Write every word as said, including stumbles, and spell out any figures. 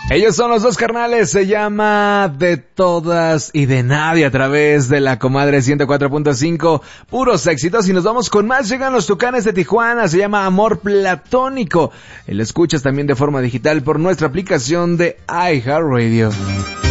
Ellos son los dos carnales, se llama De Todas y de Nadie a través de la Comadre ciento cuatro punto cinco, puros éxitos. Y nos vamos con más, llegan los Tucanes de Tijuana, se llama Amor Platónico. Y lo escuchas también de forma digital por nuestra aplicación de iHeartRadio.